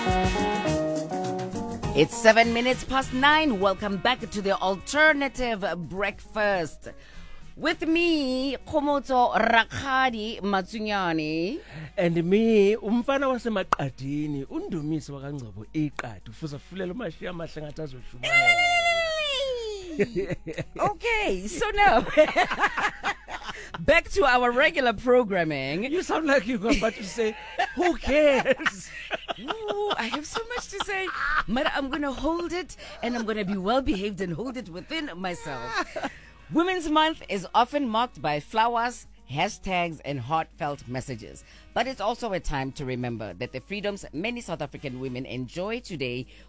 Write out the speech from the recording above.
It's 7 minutes past 9. Welcome back to the Alternative Breakfast. With me, Khomotso Rakgadi Matsunyane. And me, umfana wasemaqadini, undumisi wakangcobo iqadi, fuza fulela umashiya amahle ngathi azoshumela. Okay, so now back to our regular programming. You sound like you're about to say, who cares? Ooh, I have so much to say, but I'm going to hold it and I'm going to be well behaved and hold it within myself. Women's Month is often marked by flowers, hashtags, and heartfelt messages. But it's also a time to remember that the freedoms many South African women enjoy today